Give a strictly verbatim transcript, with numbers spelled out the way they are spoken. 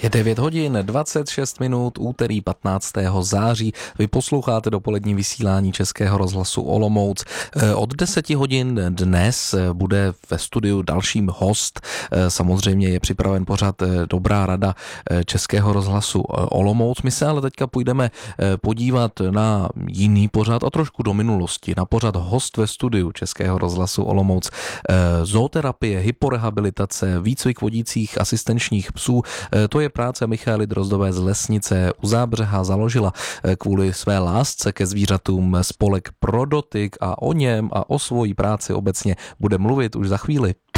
Je devět hodin dvacet šest minut, úterý patnáctého září. Vy posloucháte dopolední vysílání Českého rozhlasu Olomouc. Od deseti hodin dnes bude ve studiu dalším host. Samozřejmě je připraven pořad Dobrá rada Českého rozhlasu Olomouc. My se ale teďka půjdeme podívat na jiný pořad a trošku do minulosti. Na pořad Host ve studiu Českého rozhlasu Olomouc. Zooterapie, hyporehabilitace, výcvik vodících asistenčních psů. To je práce Michaely Drozdové z Lesnice. U Zábřeha založila kvůli své lásce ke zvířatům spolek Pro dotyk a o něm a o svojí práci obecně bude mluvit už za chvíli.